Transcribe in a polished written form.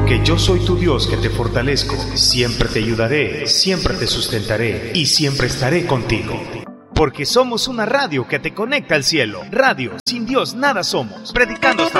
Porque yo soy tu Dios que te fortalezco, siempre te ayudaré, siempre te sustentaré y siempre estaré contigo. Porque somos una radio que te conecta al cielo. Radio, sin Dios nada somos. Predicando hasta